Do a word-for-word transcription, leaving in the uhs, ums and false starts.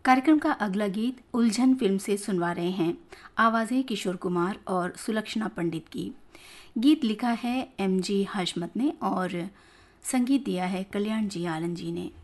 कार्यक्रम का अगला गीत उलझन फिल्म से सुनवा रहे हैं। आवाज़ें किशोर कुमार और सुलक्षणा पंडित की। गीत लिखा है एम जी हाशमत ने और संगीत दिया है कल्याण जी आनंद जी ने।